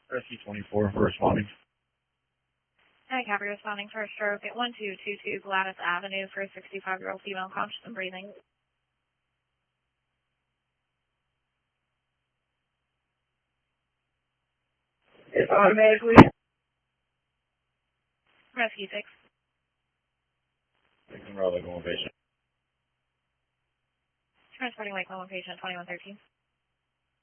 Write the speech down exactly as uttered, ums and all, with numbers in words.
Rescue twenty-four, we're responding. Hi, Capri, responding for a stroke at one two two two Gladys Avenue for a sixty-five-year-old female conscious and breathing. It's automatically. Rescue six. Victim row, like one patient. Transporting Lake Loma patient twenty-one thirteen.